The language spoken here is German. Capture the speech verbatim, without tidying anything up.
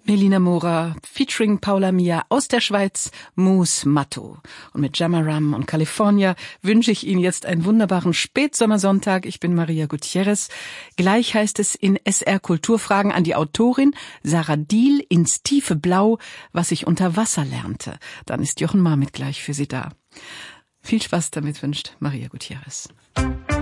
Melina Mora featuring Paula Mia aus der Schweiz, Mus Matto. Und mit Jamaram und California wünsche ich Ihnen jetzt einen wunderbaren Spätsommersonntag. Ich bin Maria Gutierrez. Gleich heißt es in S R Kulturfragen an die Autorin Sarah Diehl ins tiefe Blau, was ich unter Wasser lernte. Dann ist Jochen Marmit gleich für Sie da. Viel Spaß damit wünscht Maria Gutierrez.